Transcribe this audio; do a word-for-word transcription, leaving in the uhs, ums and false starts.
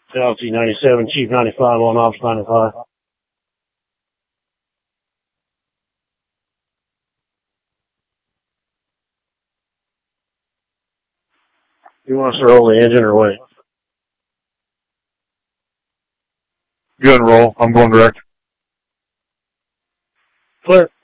Galaxy ninety-seven, Chief ninety-five on Ops ninety-five. You want us to roll the engine or wait? Go ahead and roll. I'm going direct. Clear.